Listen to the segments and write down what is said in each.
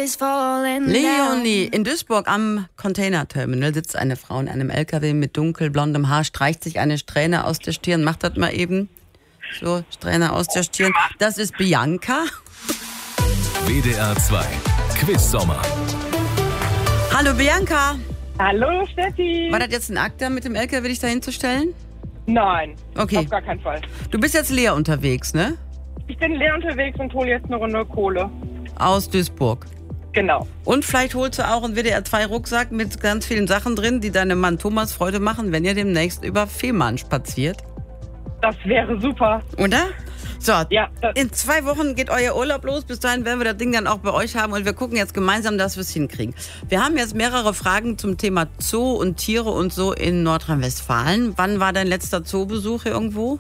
is falling Leonie, in Duisburg am Containerterminal sitzt eine Frau in einem LKW mit dunkelblondem Haar, streicht sich eine Strähne aus der Stirn. Macht das mal eben. So, Strähne aus der Stirn. Das ist Bianca. WDR 2 Quiz-Sommer. Hallo Bianca. Hallo Steffi. War das jetzt ein Akt, da mit dem LKW dich dahin zu stellen? Nein, Okay. auf gar keinen Fall. Du bist jetzt leer unterwegs, ne? Ich bin leer unterwegs und hole jetzt eine Runde Kohle. Aus Duisburg. Genau. Und vielleicht holst du auch einen WDR 2 Rucksack mit ganz vielen Sachen drin, die deinem Mann Thomas Freude machen, wenn ihr demnächst über Fehmarn spaziert. Das wäre super. Oder? So, Ja, in 2 Wochen geht euer Urlaub los. Bis dahin werden wir das Ding dann auch bei euch haben und wir gucken jetzt gemeinsam, dass wir es hinkriegen. Wir haben jetzt mehrere Fragen zum Thema Zoo und Tiere und so in Nordrhein-Westfalen. Wann war dein letzter Zoobesuch hier irgendwo?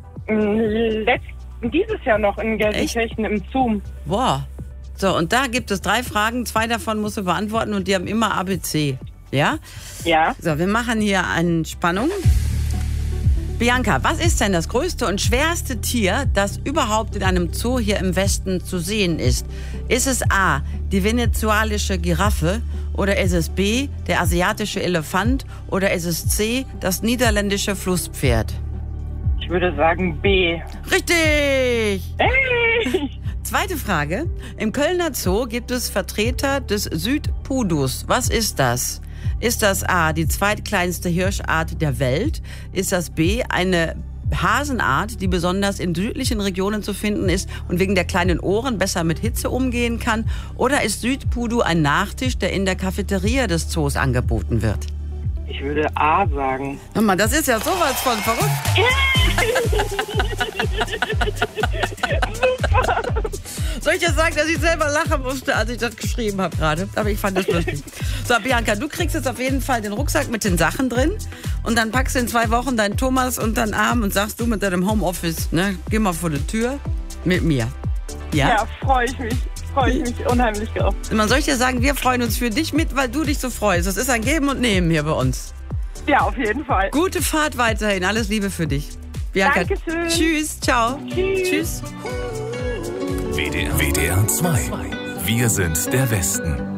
dieses Jahr noch in Gelsenkirchen im Zoom. Boah. So, und da gibt es 3 Fragen. 2 davon musst du beantworten und die haben immer ABC. Ja? Ja. So, wir machen hier eine Spannung. Bianca, was ist denn das größte und schwerste Tier, das überhaupt in einem Zoo hier im Westen zu sehen ist? Ist es A, die venezuelische Giraffe? Oder ist es B, der asiatische Elefant? Oder ist es C, das niederländische Flusspferd? Ich würde sagen B. Richtig! Hey! Zweite Frage. Im Kölner Zoo gibt es Vertreter des Südpudus. Was ist das? Ist das A, die zweitkleinste Hirschart der Welt? Ist das B, eine Hasenart, die besonders in südlichen Regionen zu finden ist und wegen der kleinen Ohren besser mit Hitze umgehen kann? Oder ist Südpudu ein Nachtisch, der in der Cafeteria des Zoos angeboten wird? Ich würde A sagen. Hör mal, das ist ja sowas von verrückt. Soll ich jetzt sagen, dass ich selber lachen musste, als ich das geschrieben habe gerade? Aber ich fand das lustig. So, Bianca, du kriegst jetzt auf jeden Fall den Rucksack mit den Sachen drin und dann packst du in 2 Wochen deinen Thomas unter den Arm und sagst du mit deinem Homeoffice, ne, geh mal vor die Tür mit mir. Ja? Ja, freue ich mich. Freue ich mich unheimlich drauf. Man soll ich dir sagen, wir freuen uns für dich mit, weil du dich so freust. Das ist ein Geben und Nehmen hier bei uns. Ja, auf jeden Fall. Gute Fahrt weiterhin. Alles Liebe für dich. Bianca. Dankeschön. Tschüss. Ciao. Tschüss. Tschüss. WDR 2. Wir sind der Westen.